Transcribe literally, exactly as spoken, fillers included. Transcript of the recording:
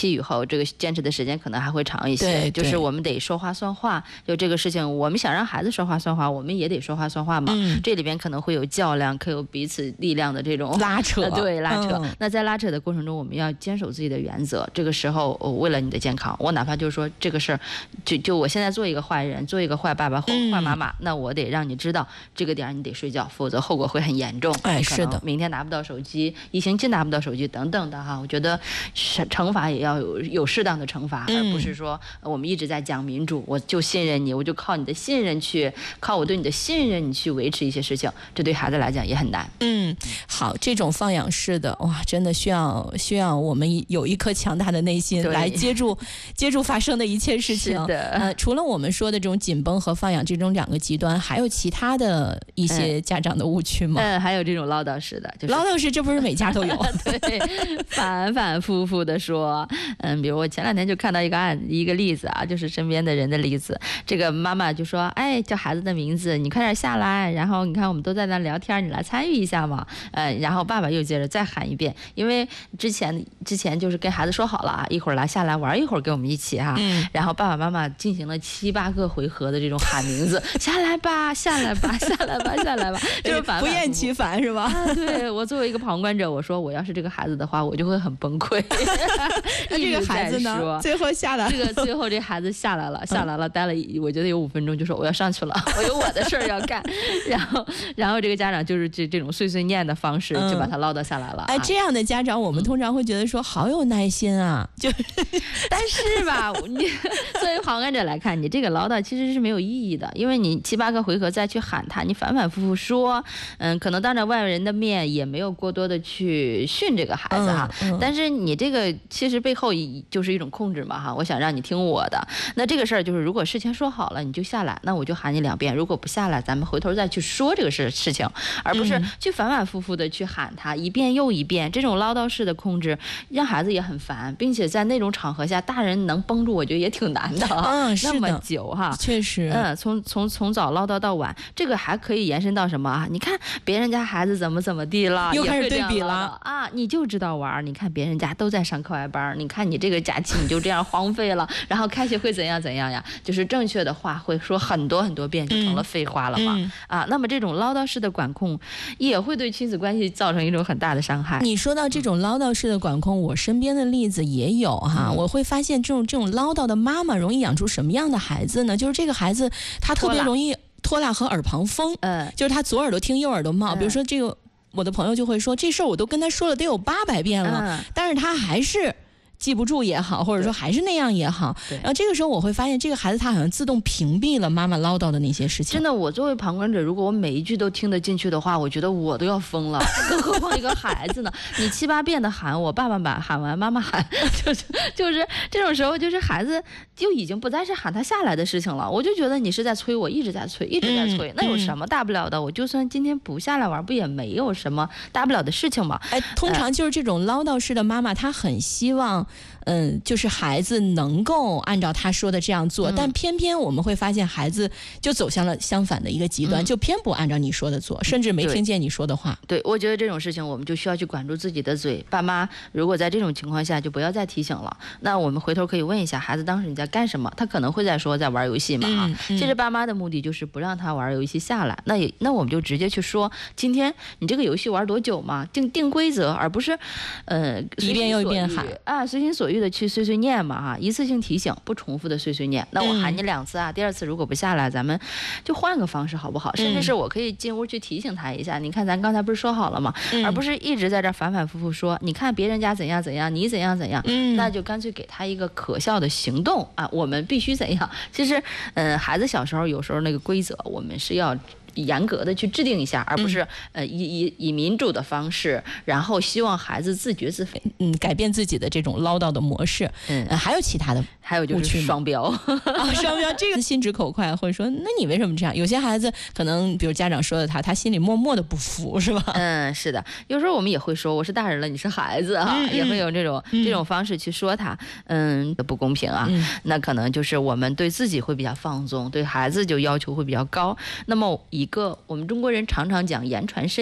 期以后，这个坚持的时间可能还会长一些。 对， 就是我们得说话算话，就这个事情，我们想让孩子说话算话，我们也得说话算话嘛。 嗯、 这里边可能会有较量，可有彼此力量的这种拉扯， 呃、对拉扯、 嗯。 那在拉扯的过程中，我们要坚守自己的原则。这个时候，我为了你的健康，我哪怕就是说这个事儿，就就我现在做一个坏人，做一个坏爸爸、坏坏妈妈，嗯、那我得让你知道这个点你得睡觉，否则后果会很严重。 哎，是的， 明天拿不到手机，一星期拿不到手机等等的哈。我觉得惩罚也要有有适当的惩罚， 嗯、 而不是说我们一直在讲民主，我就信任你，我就靠你的信任去，靠我对你的信任，你去维持一些事情，这对孩子来讲也很难。 嗯，好，这种放养式的哇，真的需要需要我们有一颗强大的内心来接住接住发生的一切事情。 是的， 呃，除了我们说的这种紧绷和放养这种两个极端，还有其他的一些家长的误区吗？ 嗯，还有这种唠叨式的，就是唠叨式，这不是每家都有？ 对，反反复复的说，嗯，比如我前两天就看到一个案一个例子啊，就是身边的人的例子，这个妈妈就说，哎，叫孩子的名字，你快点下来，然后你看我们都在那聊天，你来参与一下嘛，呃，然后爸爸又接着再喊一遍，因为之前之前就是跟孩子说好了啊，一会儿来下来玩一会儿跟我们一起哈、啊， 嗯， 然后爸爸妈妈进行了七八个回合的这种喊名字，下来吧，下来吧，下来吧，下来吧，就是反反复复不厌其烦是吧？ 啊、对，我作为一个旁观者，我说我要是这个孩子的话，我就会很崩溃。 那这个孩子呢？最后下来了， 这个最后这孩子下来了，下来了，待了，我觉得有五分钟，就说我要上去了，我有我的事儿要干。然后，然后这个家长就是这这种碎碎念的方式，就把他唠叨下来了。 哎，这样的家长，我们通常会觉得说好有耐心啊，就， 但是吧，你作为旁观者来看，你这个唠叨其实是没有意义的，因为你七八个回合再去喊他，你反反复复说，嗯，可能当着外人的面也没有过多的去训这个孩子哈， 嗯嗯、 但是你这个其实背后就是一种控制嘛哈，我想让你听我的，那这个事儿就是如果事前说好了，你就下来，那我就喊你两遍，如果不下来，咱们回头再去说这个事事情，而不是去反反复复的去喊他一遍又一遍，这种唠叨式的控制让孩子也很烦，并且在那种场合下，大人能绷住，我觉得也挺难的， 嗯，是的， 那么久哈， 确实， 嗯，从从从早唠叨到晚，这个还可以延伸到什么啊？你看别人家孩子怎么怎么地了， 又开始对比了啊！你就知道玩，你看别人家都在上课外班，你看你这个假期你就这样荒废了，然后开学会怎样怎样呀？就是正确的话会说很多很多遍，就成了废话了嘛、 嗯嗯、 啊！那么这种唠叨式的管控也会对亲子关系造成一种很大的伤害。 你说到这种唠叨式的管控，我身边的例子也有哈，嗯、我会发现这种这种唠叨的妈妈容易养出什么样的孩子呢？就是这个孩子他特别容易拖拉和耳旁风， 嗯， 就是他左耳朵听右耳朵冒，嗯、比如说这个我的朋友就会说，这事儿我都跟他说了得有八百遍了， 嗯、 但是他还是记不住也好，或者说还是那样也好，然后这个时候我会发现这个孩子他好像自动屏蔽了妈妈唠叨的那些事情。 真的，我作为旁观者，如果我每一句都听得进去的话，我觉得我都要疯了，更何况一个孩子呢？你七八遍的喊我爸爸把喊完妈妈喊，就是就是这种时候，就是孩子就已经不再是喊他下来的事情了。我就觉得你是在催我，一直在催，一直在催，嗯、那有什么大不了的？我就算今天不下来玩，不也没有什么大不了的事情吗？ 哎，通常就是这种唠叨式的妈妈，她很希望。嗯，就是孩子能够按照他说的这样做、嗯、但偏偏我们会发现孩子就走向了相反的一个极端、嗯、就偏不按照你说的做，甚至没听见你说的话。 对, 对我觉得这种事情我们就需要去管住自己的嘴，爸妈如果在这种情况下就不要再提醒了，那我们回头可以问一下孩子当时你在干什么，他可能会在说在玩游戏嘛、嗯嗯、其实爸妈的目的就是不让他玩游戏下来，那也那我们就直接去说今天你这个游戏玩多久嘛，定定规则，而不是呃一遍又一遍喊啊随心所欲的去碎碎念嘛哈，一次性提醒，不重复的碎碎念。那我喊你两次啊，嗯、第二次如果不下来，咱们就换个方式好不好？甚至是我可以进屋去提醒他一下。嗯、你看咱刚才不是说好了吗？嗯、而不是一直在这反反复复说，你看别人家怎样怎样，你怎样怎样，嗯、那就干脆给他一个可笑的行动啊，我们必须怎样？其实，嗯、呃，孩子小时候有时候那个规则，我们是要严格的去制定一下，而不是、嗯、呃以以以民主的方式，然后希望孩子自觉自肥， 嗯，改变自己的这种唠叨的模式。嗯，呃、还有其他的， 还有就是双标啊，双标这个心直口快，或者说那你为什么这样？有些孩子可能比如家长说的他，他心里默默的不服，是吧？ 嗯，是的，有时候我们也会说我是大人了，你是孩子哈、啊嗯，也会有这种、嗯、这种方式去说他，嗯，不公平啊、嗯。那可能就是我们对自己会比较放纵，对孩子就要求会比较高。那么以一个我们中国人常常讲言传身